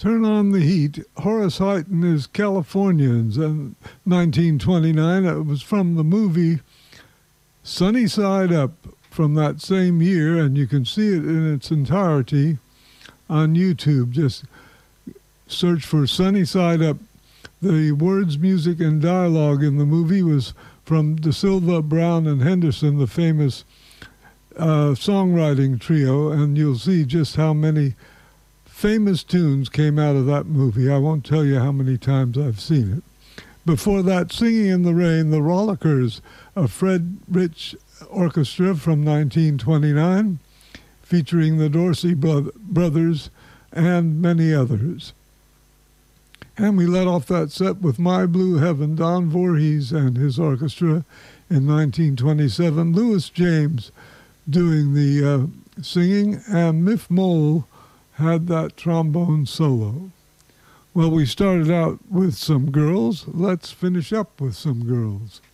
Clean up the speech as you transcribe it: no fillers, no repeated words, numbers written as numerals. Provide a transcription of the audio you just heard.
Turn on the Heat. Horace Heighton is Californians in 1929. It was from the movie Sunny Side Up from that same year, and you can see it in its entirety on YouTube. Just search for Sunny Side Up. The words, music, and dialogue in the movie was from De Silva, Brown, and Henderson, the famous songwriting trio, and you'll see just how many famous tunes came out of that movie. I won't tell you how many times I've seen it. Before that, Singing in the Rain, The Rollickers, a Fred Rich orchestra from 1929, featuring the Dorsey brothers and many others. And we let off that set with My Blue Heaven, Don Voorhees and his orchestra in 1927. Louis James doing the singing, and Miff Mole had that trombone solo. Well, we started out with some girls. Let's finish up with some girls.